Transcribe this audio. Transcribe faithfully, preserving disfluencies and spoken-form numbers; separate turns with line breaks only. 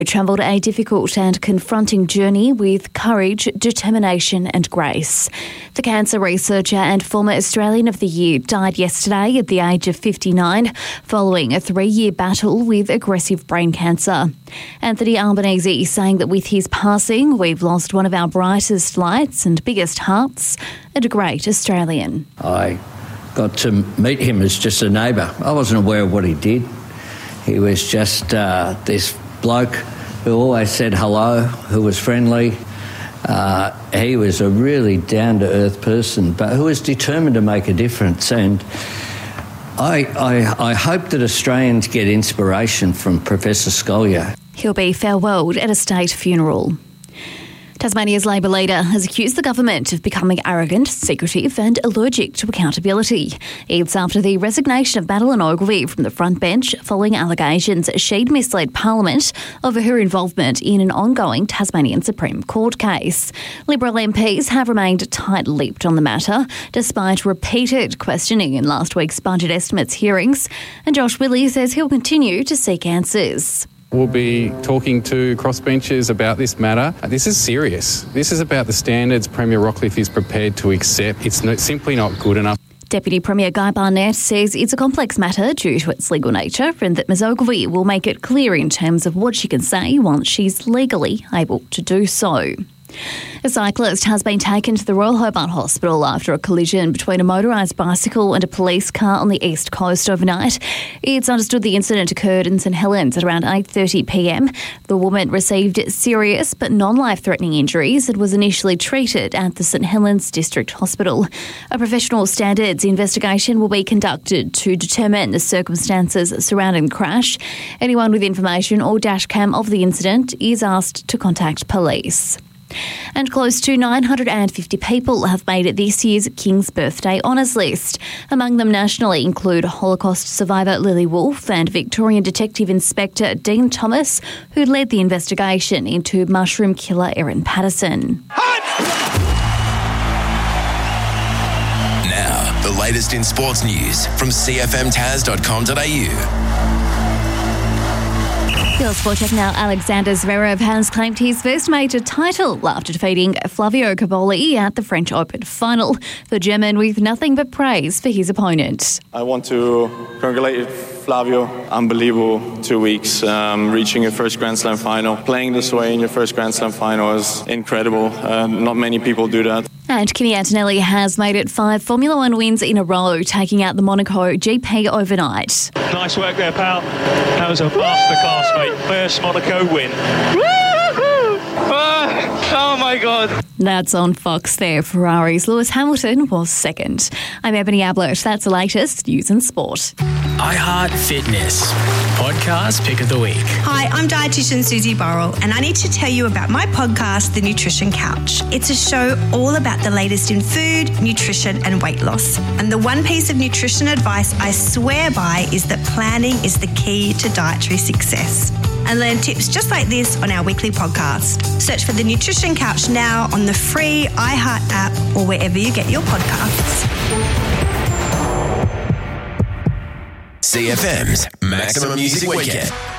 Travelled a difficult and confronting journey with courage, determination and grace. The cancer researcher and former Australian of the Year died yesterday at the age of fifty-nine following a three-year battle with aggressive brain cancer. Anthony Albanese saying that with his passing, we've lost one of our brightest lights and biggest hearts, and a great Australian.
I got to meet him as just a neighbour. I wasn't aware of what he did. He was just uh, this bloke who always said hello, who was friendly. Uh, he was a really down-to-earth person, but who was determined to make a difference. And I, I, I hope that Australians get inspiration from Professor Scolyer.
He'll be farewelled at a state funeral. Tasmania's Labor leader has accused the government of becoming arrogant, secretive and allergic to accountability. It's after the resignation of Madeleine Ogilvie from the front bench following allegations she'd misled Parliament over her involvement in an ongoing Tasmanian Supreme Court case. Liberal M Ps have remained tight-lipped on the matter, despite repeated questioning in last week's budget estimates hearings, and Josh Willey says he'll continue to seek answers.
We'll be talking to crossbenchers about this matter. This is serious. This is about the standards Premier Rockliff is prepared to accept. It's not, simply not good enough.
Deputy Premier Guy Barnett says it's a complex matter due to its legal nature and that Ms Ogilvie will make it clear in terms of what she can say once she's legally able to do so. A cyclist has been taken to the Royal Hobart Hospital after a collision between a motorised bicycle and a police car on the east coast overnight. It's understood the incident occurred in St Helens at around eight thirty p m. The woman received serious but non-life-threatening injuries and was initially treated at the St Helens District Hospital. A professional standards investigation will be conducted to determine the circumstances surrounding the crash. Anyone with information or dashcam of the incident is asked to contact police. And close to nine hundred fifty people have made it this year's King's Birthday Honours list. Among them nationally include Holocaust survivor Lily Wolfe and Victorian Detective Inspector Dean Thomas, who led the investigation into mushroom killer Erin Patterson.
Now, the latest in sports news from c f m taz dot com dot a u.
Girls Sport Check now. Alexander Zverev has claimed his first major title after defeating Flavio Cobolli at the French Open final. The German with nothing but praise for his opponent.
I want to congratulate Flavio. Unbelievable two weeks, um, reaching your first Grand Slam final. Playing this way in your first Grand Slam final is incredible. Uh, not many people do that.
And Kimi Antonelli has made it five Formula One wins in a row, taking out the Monaco G P overnight.
Nice work there, pal. That was a masterclass, mate. First Monaco win. Oh my God.
That's on Fox there. Ferrari's Lewis Hamilton was second. I'm Ebony Ablett. That's the latest news and sport.
iHeart Fitness Podcast Pick of the Week.
Hi, I'm dietitian Susie Burrell, and I need to tell you about my podcast, The Nutrition Couch. It's a show all about the latest in food, nutrition and weight loss. And the one piece of nutrition advice I swear by is that planning is the key to dietary success. And learn tips just like this on our weekly podcast. Search for The Nutrition Couch now on the free iHeart app or wherever you get your podcasts.
C F M's Maximum Music Weekend.